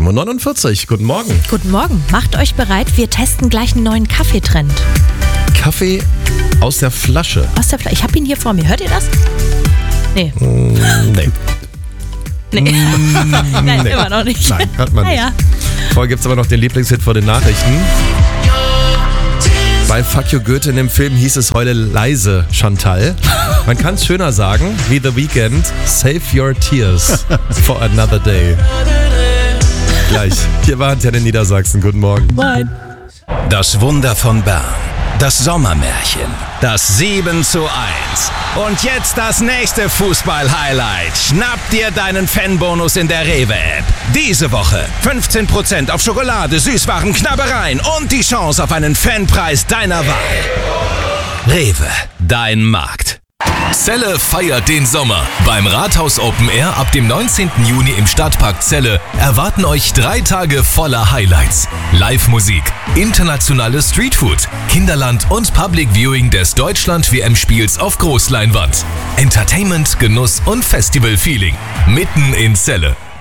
7.49 Uhr. Guten Morgen. Guten Morgen. Macht euch bereit, wir testen gleich einen neuen Kaffeetrend. Kaffee aus der Flasche. Aus der Flasche. Ich habe ihn hier vor mir. Hört ihr das? Nee. Nee. Nein, nee. immer noch nicht. Nein, hört man nicht. Ja. Vorher gibt es aber noch den Lieblingshit vor den Nachrichten. Bei Fuck You Goethe in dem Film hieß es heute leise, Chantal. Man kann es schöner sagen, wie The Weeknd, Save Your Tears for Another Day. Gleich. Hier war Antenne Niedersachsen. Guten Morgen. Moin. Das Wunder von Bern. Das Sommermärchen. Das 7:1. Und jetzt das nächste Fußball-Highlight. Schnapp dir deinen Fanbonus in der Rewe-App. Diese Woche 15% auf Schokolade, Süßwaren, Knabbereien und die Chance auf einen Fanpreis deiner Wahl. Rewe, dein Markt. Celle feiert den Sommer. Beim Rathaus Open Air ab dem 19. Juni im Stadtpark Celle erwarten euch 3 Tage voller Highlights. Live-Musik, internationales Streetfood, Kinderland und Public Viewing des Deutschland-WM-Spiels auf Großleinwand. Entertainment, Genuss und Festival-Feeling. Mitten in Celle.